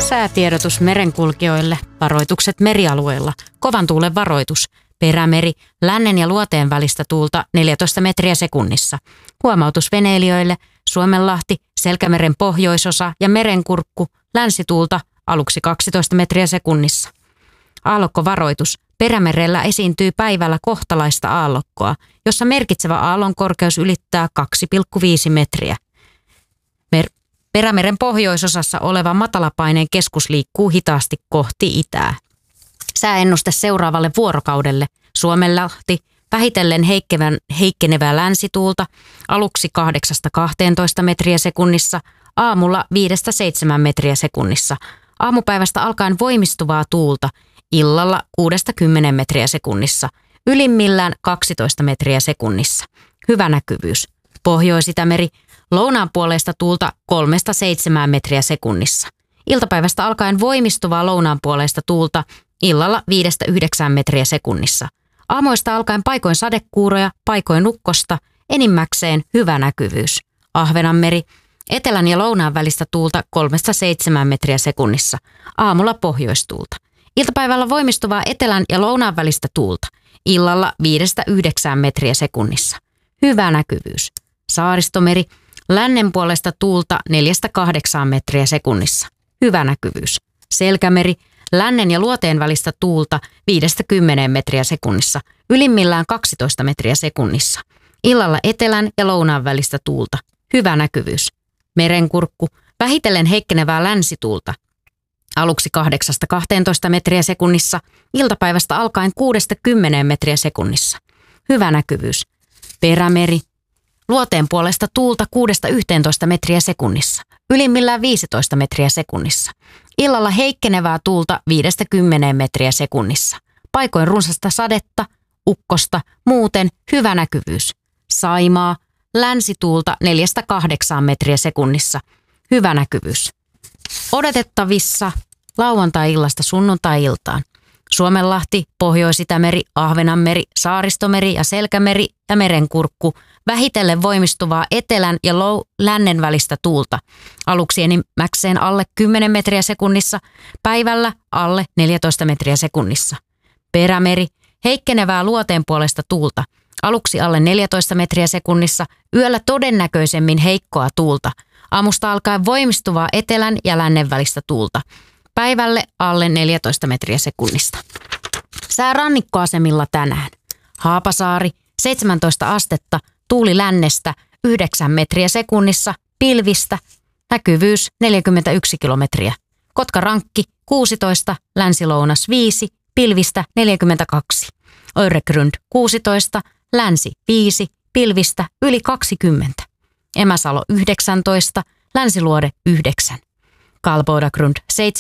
Säätiedotus merenkulkijoille, varoitukset merialueilla, kovan tuulen varoitus, Perämeri, lännen ja luoteen välistä tuulta 14 metriä sekunnissa. Huomautus veneilijöille, Suomenlahti, Selkämeren pohjoisosa ja Merenkurkku, länsituulta aluksi 12 metriä sekunnissa. Aallokkovaroitus, Perämerellä esiintyy päivällä kohtalaista aallokkoa, jossa merkitsevä aallon korkeus ylittää 2,5 metriä. Perämeren pohjoisosassa oleva matalapaineen keskus liikkuu hitaasti kohti itää. Sääennuste seuraavalle vuorokaudelle. Suomenlahti, vähitellen heikkenevää länsituulta, aluksi 8-12 metriä sekunnissa, aamulla 5-7 metriä sekunnissa. Aamupäivästä alkaen voimistuvaa tuulta, illalla 6-10 metriä sekunnissa, ylimmillään 12 metriä sekunnissa. Hyvä näkyvyys. Pohjois-Itämeri, lounaanpuoleista tuulta 3-7 metriä sekunnissa. Iltapäivästä alkaen voimistuvaa lounaanpuoleista tuulta, illalla 5-9 metriä sekunnissa. Aamuista alkaen paikoin sadekuuroja, paikoin ukkosta, enimmäkseen hyvä näkyvyys. Ahvenanmeri, etelän ja lounaan välistä tuulta 3-7 metriä sekunnissa. Aamulla pohjoistuulta. Iltapäivällä voimistuvaa etelän ja lounaan välistä tuulta. Illalla 5-9 metriä sekunnissa. Hyvä näkyvyys. Saaristomeri, lännen puolesta tuulta 4-8 metriä sekunnissa. Hyvä näkyvyys. Selkämeri, lännen ja luoteen välistä tuulta 5-10 metriä sekunnissa. Ylimmillään 12 metriä sekunnissa. Illalla etelän ja lounaan välistä tuulta. Hyvä näkyvyys. Merenkurkku, vähitellen heikkenevää länsituulta. Aluksi 8-12 metriä sekunnissa, iltapäivästä alkaen 6-10 metriä sekunnissa. Hyvä näkyvyys. Perämeri, luoteen puolesta tuulta 6-11 metriä sekunnissa, ylimmillään 15 metriä sekunnissa. Illalla heikkenevää tuulta 5-10 metriä sekunnissa. Paikoin runsasta sadetta, ukkosta, muuten hyvä näkyvyys. Saimaa, länsituulta 4-8 metriä sekunnissa. Hyvä näkyvyys. Odotettavissa lauantai-illasta sunnuntai-iltaan. Suomenlahti, Pohjois-Itämeri, Ahvenanmeri, Saaristomeri ja Selkämeri ja Merenkurkku, vähitellen voimistuvaa etelän ja lännen välistä tuulta. Aluksi enimmäkseen alle 10 metriä sekunnissa, päivällä alle 14 metriä sekunnissa. Perämeri, heikkenevää luoteen puolesta tuulta. Aluksi alle 14 metriä sekunnissa, yöllä todennäköisemmin heikkoa tuulta. Aamusta alkaen voimistuvaa etelän ja lännen välistä tuulta. Päivälle alle 14 metriä sekunnista. Sää rannikkoasemilla tänään. Haapasaari, 17 astetta, tuuli lännestä, 9 metriä sekunnissa, pilvistä, näkyvyys 41 kilometriä. Kotkarankki, 16, länsilounas 5, pilvistä 42. Öregrund, 16, länsi 5, pilvistä yli 20. Emäsalo 19, länsiluode 9. Kalbodagrund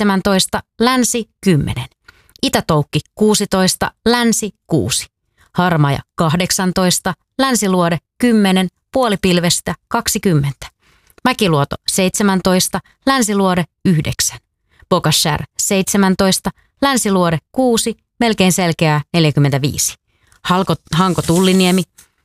17, länsi 10. Itätoukki 16, länsi 6. Harmaja 18, länsiluode 10, puolipilvestä 20. Mäkiluoto 17, länsiluode 9. Bokashär 17, länsiluode 6, melkein selkeää 45. Hanko Tulliniemi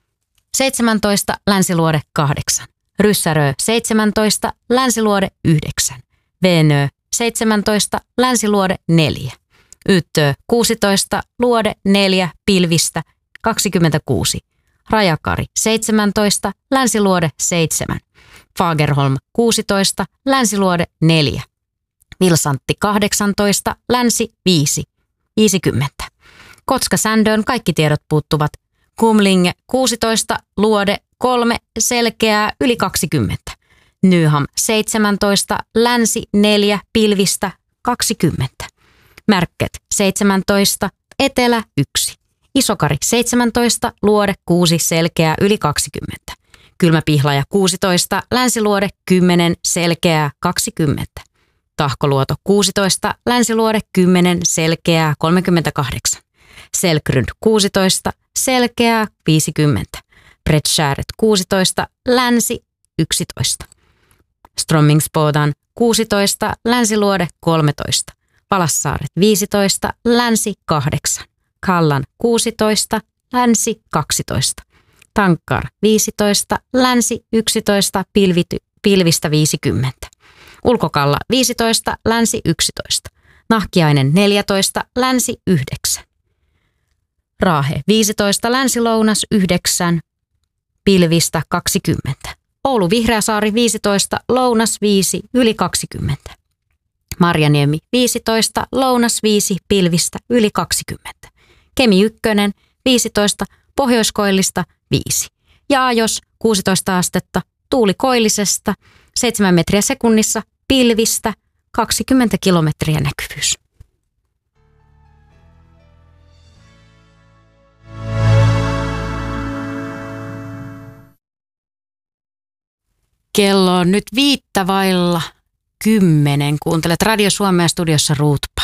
17, länsiluode 8. Ryssärö 17, länsiluode 9. Venö 17, länsiluode 4. Yttö 16, luode 4, pilvistä 26. Rajakari 17, länsiluode 7. Fagerholm 16, länsiluode 4. Vilsantti 18, länsi 5, 50. Kotka-Sändöön kaikki tiedot puuttuvat. Kumlinge 16, luode 3, selkeää yli 20. Nyham 17, länsi 4, pilvistä 20. Märket 17, etelä 1. Isokari 17, luode 6, selkeää yli 20. Kylmäpihlaja 16, länsiluode 10, selkeää 20. Tahkoluoto 16, länsiluode 10, selkeää 38. Selkrund 16, selkeää 50. Bredskärret 16, länsi 11. Strömmingsbodan 16, länsiluode 13. Palassaaret 15, länsi 8. Kallan 16, länsi 12. Tankkar 15, länsi 11, pilvistä 50. Ulkokalla 15, länsi 11. Nahkiainen 14, länsi 9. Raahe 15, länsi-lounas 9, pilvistä 20. Oulu Vihreäsaari 15, lounas 5, yli 20. Marjaniemi 15, lounas 5, pilvistä yli 20. Kemi 1, 15, pohjoiskoillista 5. Ja Ajos 16 astetta, tuuli koillisesta, 7 metriä sekunnissa, pilvistä, 20 kilometriä näkyvyys. Kello on nyt 9:05. Kuuntelet Radio Suomea, studiossa Ruut